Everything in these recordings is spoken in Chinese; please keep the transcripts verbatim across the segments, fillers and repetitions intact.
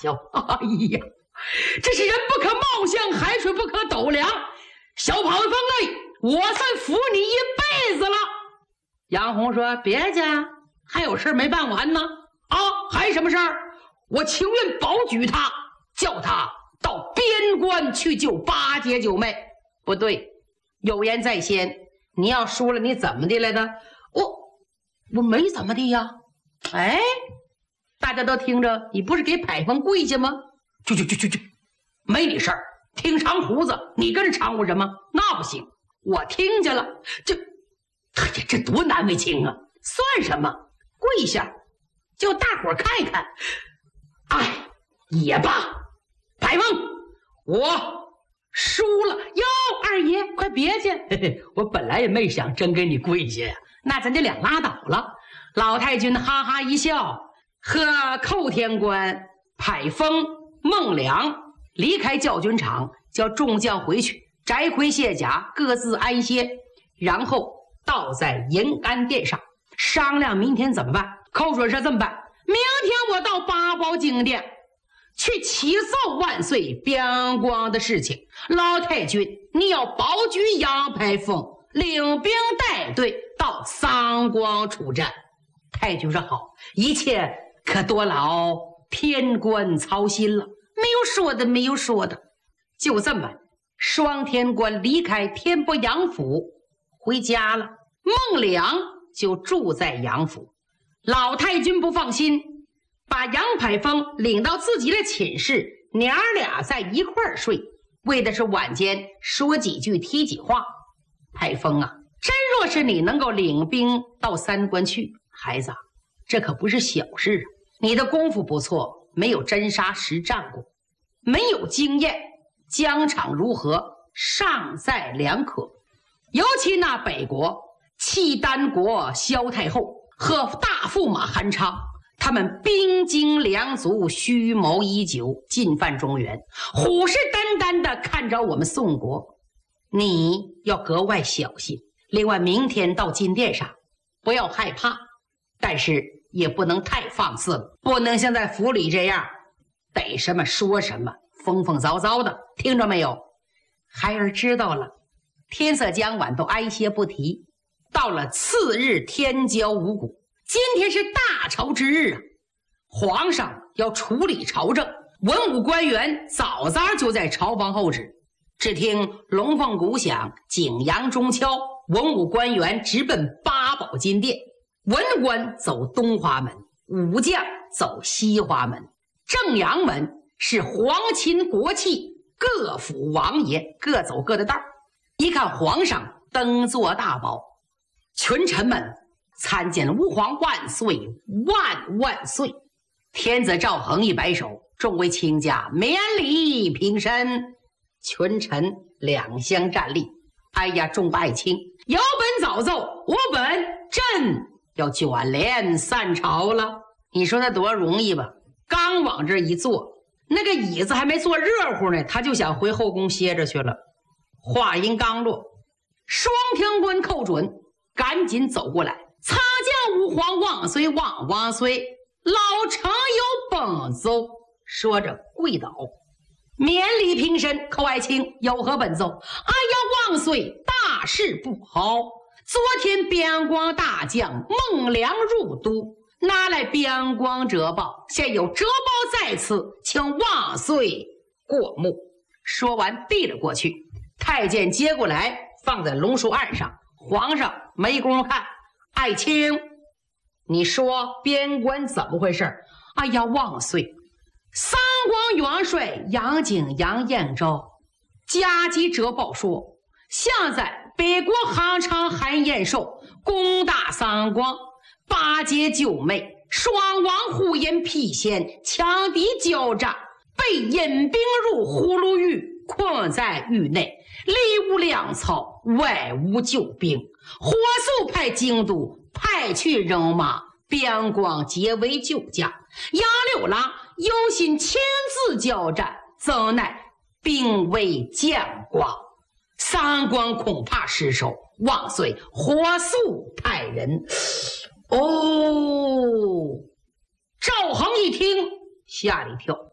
笑：“哎呀，这是人不可貌相，海水不可斗量。小跑风哎，我算服你一辈子了。”杨红说：“别介，还有事没办完呢。啊，还什么事儿？我情愿保举他，叫他到边关去救八姐九妹。不对，有言在先，你要输了，你怎么的来的？我我没怎么的呀。哎，大家都听着，你不是给牌坊跪下吗？去去去去去，没你事儿。听长胡子，你跟着掺和什么？那不行，我听见了。这，哎呀，这多难为情啊！算什么？跪下，叫大伙儿看一看。哎，也罢，牌坊，我输了哟。二爷，快别介，嘿嘿，我本来也没想真给你跪下呀。那咱就两拉倒了。老太君哈哈一笑，和寇天官、牌坊、孟良离开教军场，叫众将回去摘盔卸甲，各自安歇，然后倒在银安殿上商量明天怎么办。寇准说这么办，明天我到八宝金殿去启奏万岁边关的事情。老太君，你要保举杨排风，领兵带队到三关出战。太君说好，一切可多劳天官操心了。没有说的，没有说的。就这么，双天官离开天波杨府回家了，孟良就住在杨府。老太君不放心，把杨排风领到自己的寝室，娘俩在一块儿睡，为的是晚间说几句提几话。排风啊，真若是你能够领兵到三关去，孩子，这可不是小事啊！你的功夫不错，没有真杀实战过，没有经验，疆场如何尚在两可。尤其那北国契丹国萧太后和大驸马韩昌，他们兵精粮足，蓄谋已久，进犯中原，虎视眈眈地看着我们宋国，你要格外小心。另外，明天到金殿上，不要害怕，但是也不能太放肆了，不能像在府里这样逮什么说什么，疯疯糟糟的，听着没有？孩儿知道了。天色将晚，都哀歇不提。到了次日天交五谷，今天是大朝之日啊！皇上要处理朝政，文武官员早早就在朝房候旨。只听龙凤鼓响，景阳钟敲，文武官员直奔八宝金殿。文官走东华门，武将走西华门。正阳门是皇亲国戚，各府王爷各走各的道。一看皇上登坐大宝，群臣们参见吾皇万岁万万岁。天子赵恒一摆手，众位卿家免礼平身。群臣两相站立。哎呀，众爱卿，有本早奏，我本朕要卷帘散朝了。你说他多容易吧？刚往这一坐，那个椅子还没坐热乎呢，他就想回后宫歇着去了。话音刚落，双天官寇准赶紧走过来，参见吾皇万岁万万岁，老臣有本奏。说着跪倒，免礼平身。寇爱卿有何本奏？哎呀，万岁，大事不好！昨天边关大将孟良入都，拿来边关折报，现有折报在此，请万岁过目。说完递了过去，太监接过来放在龙书案上。皇上没工夫看。爱卿，你说边关怎么回事？哎呀，万岁，三关元帅杨景、杨彦昭加急折报说，现在北国韩昌、韩彦寿攻打三关，八姐九妹双王呼延辟险，强敌交战，被引兵入葫芦狱，困在狱内，里无粮草，外无救兵，火速派京都派去人马，边关结为救将。杨六郎有心亲自交战，怎奈兵未将挂，三关恐怕失守，万岁火速派人。哦，赵恒一听吓了一跳，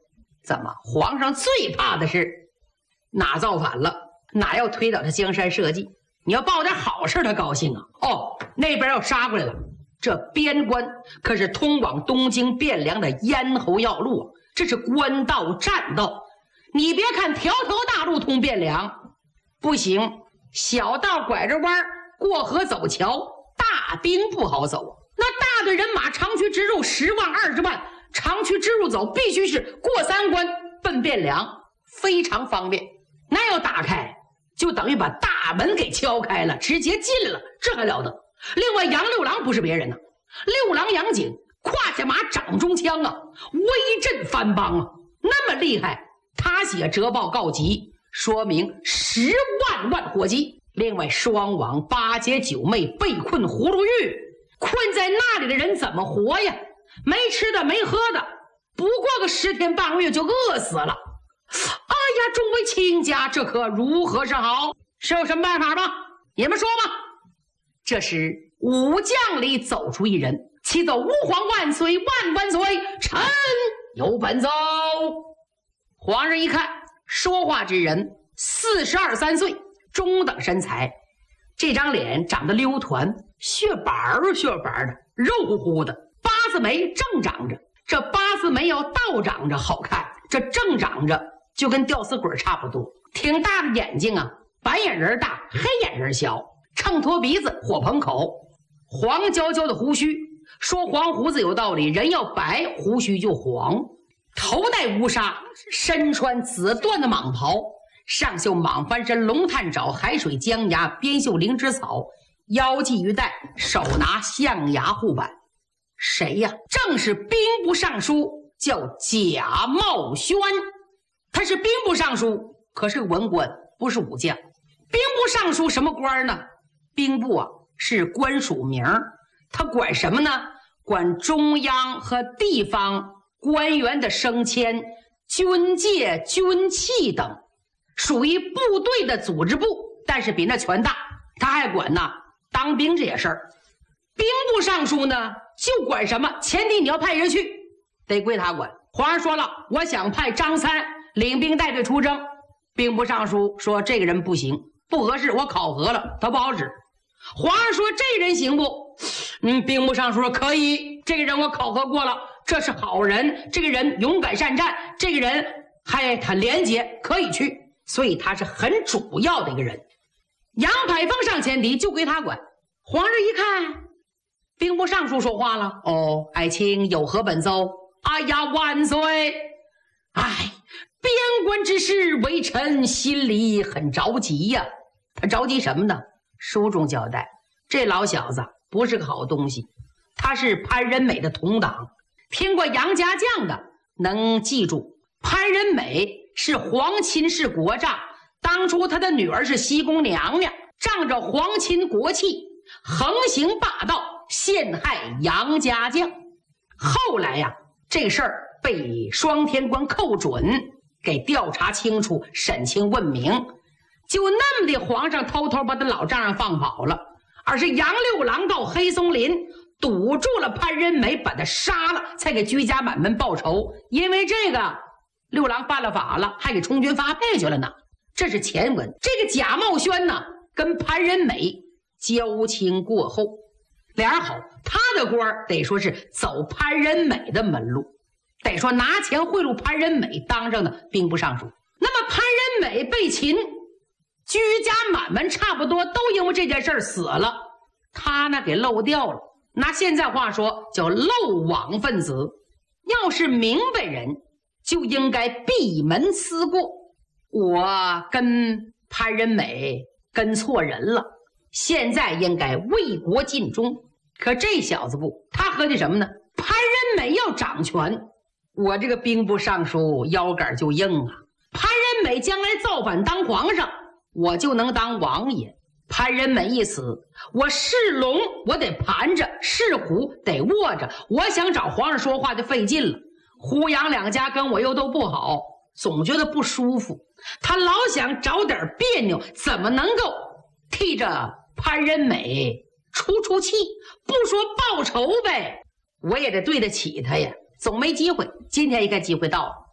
怎么皇上最怕的是哪造反了，哪要推倒他江山社稷？你要报点好事他高兴啊！哦，那边要杀过来了，这边关可是通往东京汴梁的咽喉要路啊，这是官道栈道。你别看条条大路通汴梁，不行，小道拐着弯过河走桥，大兵不好走啊。那大队人马长驱直入十万二十万，长驱直入走必须是过三关奔汴梁，非常方便。那要打开就等于把大门给敲开了，直接进了，这还了得。另外杨六郎不是别人呢、啊，六郎杨景胯下马掌中枪啊，威震藩邦啊，那么厉害。他写折报告急，说明十万万火急。另外双王八姐九妹被困葫芦峪，困在那里的人怎么活呀？没吃的没喝的，不过个十天半个月就饿死了。哎呀，众位卿家，这可如何是好？是有什么办法吗？你们说吧。这时武将里走出一人，启奏吾皇万岁万万岁，臣有本奏。皇上一看，说话之人四十二三岁，中等身材，这张脸长得溜团，血板儿血板儿的，肉乎乎的，八字眉正长着。这八字眉要倒长着好看，这正长着就跟吊死鬼差不多。挺大的眼睛啊，白眼人大，黑眼人小，秤砣鼻子，火盆口，黄焦焦的胡须。说黄胡子有道理，人要白，胡须就黄。头戴乌纱，身穿紫缎的蟒袍，上绣蟒翻身、龙探爪、海水江崖，边绣灵芝草，腰系玉带，手拿象牙护板。谁呀？正是兵部尚书，叫贾茂轩。他是兵部尚书，可是个文官，不是武将。兵部尚书什么官呢？兵部啊是官属名，他管什么呢？管中央和地方官员的升迁、军界、军器等，属于部队的组织部，但是比那全大。他还管呢当兵这些事儿。兵部尚书呢就管什么？前提你要派人去，得归他管。皇上说了，我想派张三领兵带队出征。兵部尚书说这个人不行，不合适，我考核了，他不好使。皇上说这人行不？嗯，兵部尚书说可以，这个人我考核过了，这是好人，这个人勇敢善战，这个人还很廉洁，可以去。所以他是很主要的一个人。杨排风上前敌就归他管。皇上一看，兵部尚书说话了，哦，爱卿有何本奏？哎呀，万岁！哎，边关之事，微臣心里很着急呀、啊。他着急什么呢？书中交代，这老小子不是个好东西，他是潘仁美的同党。听过杨家将的能记住，潘仁美是皇亲氏国丈，当初他的女儿是西宫娘娘，仗着皇亲国戚，横行霸道，陷害杨家将。后来呀、啊，这事儿被双天官寇准给调查清楚，审清问明，就那么的皇上偷偷把他老丈人放跑了，而是杨六郎到黑松林堵住了潘仁美，把他杀了，才给居家满门报仇。因为这个六郎犯了法了，还给充军发配去了呢。这是前文。这个贾茂轩呢跟潘仁美交情过后，俩人好，他的官得说是走潘仁美的门路，得说拿钱贿赂潘仁美当上的兵部尚书。那么潘仁美被擒，居家满门差不多都因为这件事死了，他呢给漏掉了。拿现在话说叫漏网分子。要是明白人就应该闭门思过，我跟潘仁美跟错人了，现在应该为国尽忠。可这小子不，他合计什么呢？潘仁美要掌权，我这个兵部尚书腰杆就硬啊。潘仁美将来造反当皇上，我就能当王爷。潘仁美一死，我是龙我得盘着，是虎得卧着，我想找皇上说话就费劲了。胡杨两家跟我又都不好，总觉得不舒服，他老想找点别扭，怎么能够替着潘仁美出出气？不说报仇呗，我也得对得起他呀，总没机会。今天一看机会到了，